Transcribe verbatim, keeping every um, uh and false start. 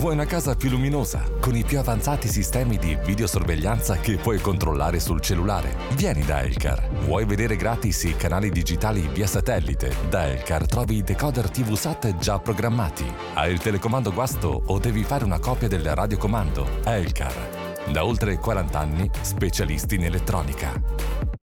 Vuoi una casa più luminosa, con i più avanzati sistemi di videosorveglianza che puoi controllare sul cellulare? Vieni da Elcar. Vuoi vedere gratis i canali digitali via satellite? Da Elcar trovi i decoder tivù SAT già programmati. Hai il telecomando guasto o devi fare una copia del radiocomando? Elcar. Da oltre quaranta anni, specialisti in elettronica.